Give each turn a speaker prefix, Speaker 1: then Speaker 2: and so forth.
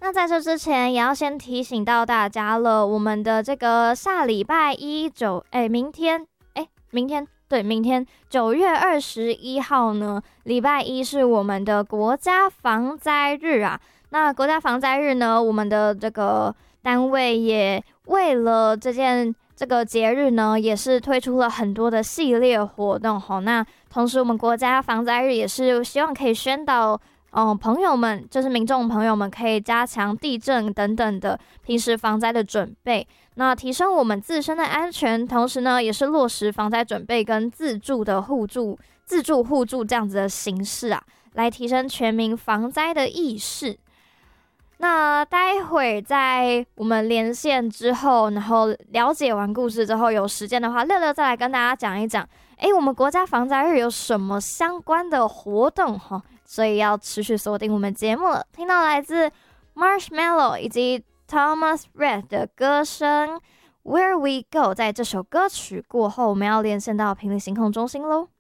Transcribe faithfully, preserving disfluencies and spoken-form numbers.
Speaker 1: 那在这之前，也要先提醒到大家了，我们的这个下礼拜一九，哎，明天，哎，明天，对，明天九月二十一号呢，礼拜一是我们的国家防灾日啊。那国家防灾日呢，我们的这个单位也为了这件这个节日呢，也是推出了很多的系列活动吼。那同时，我们国家防灾日也是希望可以宣导。嗯，朋友们，就是民众朋友们，可以加强地震等等的平时防灾的准备，那提升我们自身的安全，同时呢，也是落实防灾准备跟自助的互助、自助互助这样子的形式啊，来提升全民防灾的意识。那待会在我们连线之后，然后了解完故事之后，有时间的话，乐乐再来跟大家讲一讲，诶，我们国家防灾日有什么相关的活动哈？所以要持续锁定我们节目了。听到来自 Marshmello 以及 Thomas Red 的歌声 Where We Go， 在这首歌曲过后，我们要连线到频率星空中心喽。